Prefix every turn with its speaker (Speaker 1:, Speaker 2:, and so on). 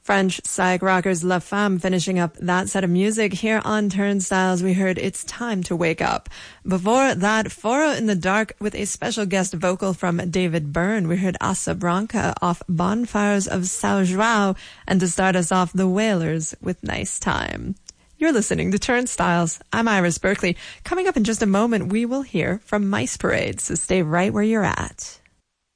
Speaker 1: French psych rockers La Femme finishing up that set of music. Here on Turnstiles, we heard It's Time to Wake Up. Before that, Foro in the Dark with a special guest vocal from David Byrne. We heard Asa Branca off Bonfires of São João. And to start us off, The Wailers with Nice Time. You're listening to Turnstiles. I'm Iris Berkeley. Coming up in just a moment, we will hear from Mice Parade, so stay right where you're at.